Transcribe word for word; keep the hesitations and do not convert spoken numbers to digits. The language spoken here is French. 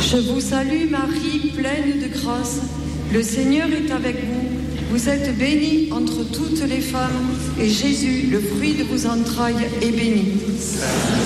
Je vous salue Marie, pleine de grâce. Le Seigneur est avec vous. Vous êtes bénie entre toutes les femmes, et Jésus, le fruit de vos entrailles, est béni.